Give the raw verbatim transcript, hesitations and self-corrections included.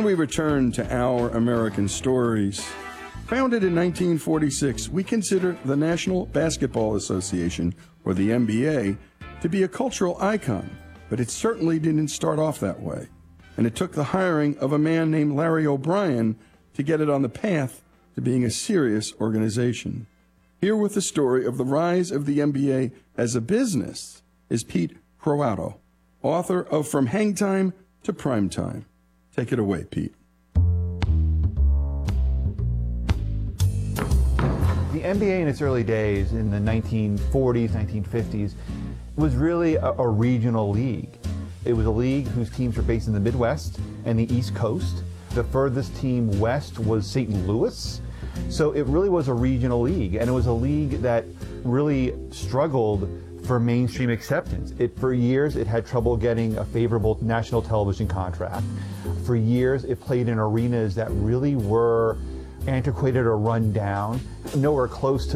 And we return to Our American Stories. Founded in nineteen forty-six, we consider the National Basketball Association, or the N B A, to be a cultural icon, but it certainly didn't start off that way. And it took the hiring of a man named Larry O'Brien to get it on the path to being a serious organization. Here with the story of the rise of the N B A as a business is Pete Croatto, author of From Hang Time to Prime Time. Take it away, Pete. The N B A in its early days, in the nineteen forties, nineteen fifties, was really a, a regional league. It was a league whose teams were based in the Midwest and the East Coast. The furthest team west was Saint Louis. So it really was a regional league, and it was a league that really struggled for mainstream acceptance. It, for years, it had trouble getting a favorable national television contract. For years, it played in arenas that really were antiquated or run down, nowhere close to